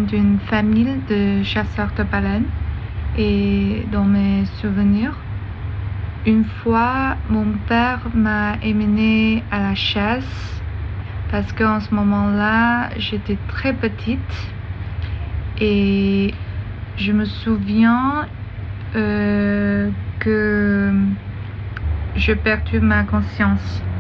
d'une famille de chasseurs de baleines et dans mes souvenirs, une fois, mon père m'a emmenée à la chasse parce qu'en ce moment-là, j'étais très petite et je me souviens que j'ai perdu ma conscience.